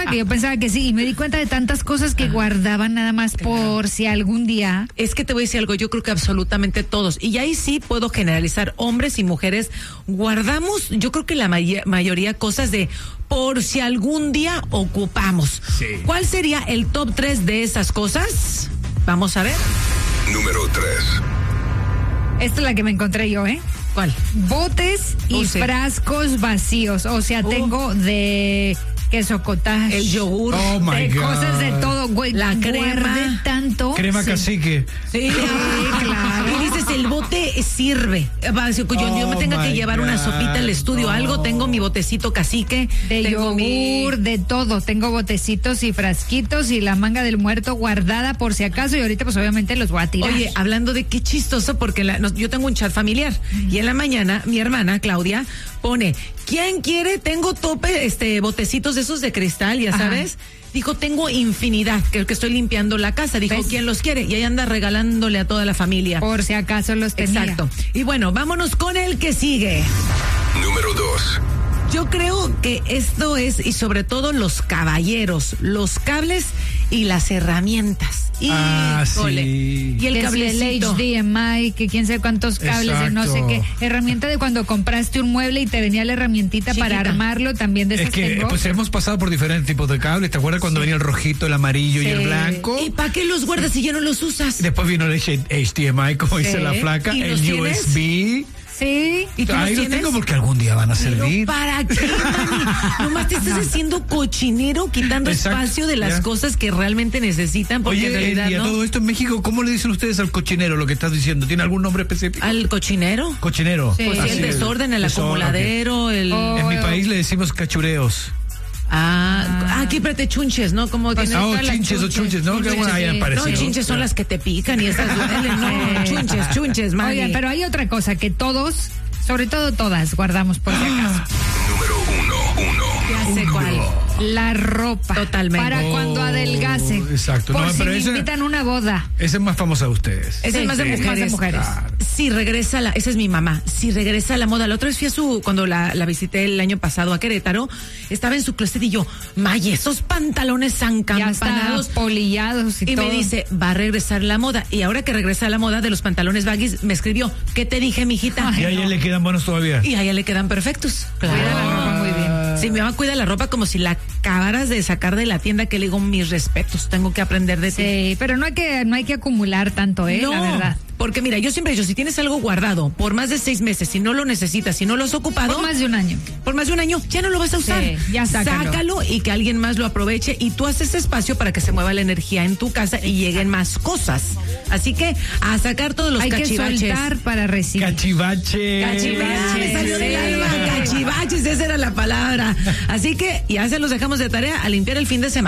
que yo pensaba que sí, y me di cuenta de tantas cosas que guardaban nada más por si algún día. Es que te voy a decir algo, yo creo que absolutamente todos, y ahí sí puedo generalizar, hombres y mujeres, guardamos, yo creo que la mayoría cosas de por si algún día ocupamos. Sí. ¿Cuál sería el top 3 de esas cosas? Vamos a ver. Número 3. Esta es la que me encontré yo, ¿eh? ¿Cuál? Botes y Sí. frascos vacíos. O sea, tengo de queso cottage. El yogur. Oh my de God. cosas de todo, güey. La crema. Guardé tanto. Crema Sí. cacique. Sí, claro. Y dices, el bote sirve. Yo me tenga que my llevar una God, sopita al estudio, no. algo, tengo mi botecito cacique. De tengo yogur, de todo. Tengo botecitos y frasquitos y la manga del muerto guardada por si acaso. Y ahorita, pues obviamente los voy a tirar. Oye, hablando de qué chistoso, porque yo tengo un chat familiar y en la mañana mi hermana Claudia pone, ¿quién quiere? Tengo botecitos de esos de cristal, ya Ajá. sabes. Dijo, tengo infinidad, que estoy limpiando la casa. Dijo, ¿ves? ¿quién los quiere? Y ahí anda regalándole a toda la familia. Por si acaso los tenía. Exacto. Y bueno, vámonos con el que sigue. Número 2. Yo creo que esto es, y sobre todo los caballeros, los cables y las herramientas. Híjole. Sí. Y el Que si el cablecito. HDMI, que quién sabe cuántos cables, de no sé Exacto. qué. Herramienta de cuando compraste un mueble y te venía la herramientita para Chiquita. armarlo, también de esas Es que tengo. pues hemos pasado por diferentes tipos de cables. ¿Te acuerdas cuando venía el rojito, el amarillo y el Sí. blanco? ¿Y para qué los guardas si ya no los usas? Después vino el HDMI, como dice Sí. la flaca, ¿Y el los tienes? USB. Sí. ¿Y tú Ahí los los tienes? tengo porque algún día van a Pero servir. ¿para qué, mami? Nomás te estás haciendo cochinero, quitando Exacto, espacio de las ya. cosas que realmente necesitan, porque en Oye, realidad y a no. todo esto en México, ¿cómo le dicen ustedes al cochinero lo que estás diciendo? ¿Tiene algún nombre específico? ¿Al cochinero? Cochinero. Sí. Pues sí, Así el es. desorden, el Desorden, acumuladero, el... Oh. ok. En mi país le decimos cachureos. aquí espérate, chunches, ¿no? Como Pues tienes Ah, todas las chinches o chunches, ¿no? Que bueno, hayan sí. parecido. No, chinches son las que te pican y esas duelen, no, chunches, mami. Oigan, pero hay otra cosa que todos, sobre todo todas, guardamos por si acaso. Número 1. Ya sé cuál. La ropa. Totalmente. Para cuando adelgace. Exacto. Por No, si pero me ese- invitan a una boda. Esa es más famosa de ustedes. Esa es más de Sí, es mujeres. más de mujeres. Claro. Si regresa esa es mi mamá, si regresa a la moda. La otra vez fui cuando la visité el año pasado a Querétaro, estaba en su closet y yo, May, esos pantalones Ya están encampanados. polillados y Y todo. me dice, va a regresar la moda. Y ahora que regresa la moda de los pantalones baggies, me escribió, ¿qué te dije, mijita? Y a ella le quedan buenos todavía. Y a ella le quedan perfectos. Cuida la ropa muy bien. Sí, mi mamá cuida la ropa como si la acabaras de sacar de la tienda, que le digo, mis respetos, tengo que aprender de ti. Sí, pero no hay que acumular tanto, la verdad. Porque mira, yo siempre he dicho, si tienes algo guardado por más de 6 meses, si no lo necesitas, si no lo has ocupado, Por más de un año. ya no lo vas a usar. Sí, ya sácalo. Y que alguien más lo aproveche y tú haces espacio para que se mueva la energía en tu casa y lleguen más cosas. Así que a sacar todos los Hay que cachivaches. soltar para recibir. Cachivache. Cachivaches, me salió del alma, cachivaches, esa era la palabra. Así que ya se los dejamos de tarea a limpiar el fin de semana.